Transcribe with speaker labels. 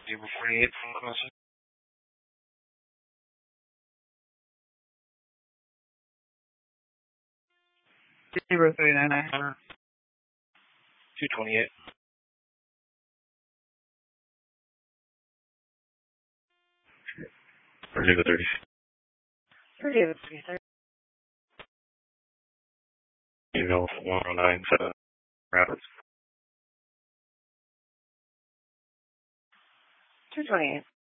Speaker 1: Table 48 from Clemson.
Speaker 2: 039.
Speaker 1: 228. For Table 30.
Speaker 2: For Table 33.
Speaker 1: Email 1097 Rapids.
Speaker 2: 228.